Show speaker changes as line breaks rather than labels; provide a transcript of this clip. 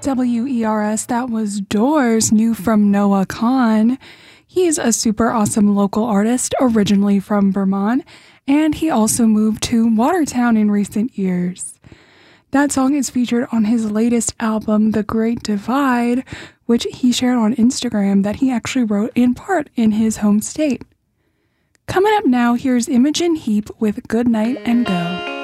WERS, that was Doors, new from Noah Kahan. He's a super awesome local artist, originally from Vermont, and he also moved to Watertown in recent years. That song is featured on his latest album, The Great Divide, which he shared on Instagram that he actually wrote in part in his home state. Coming up now, here's Imogen Heap with Good Night and Go.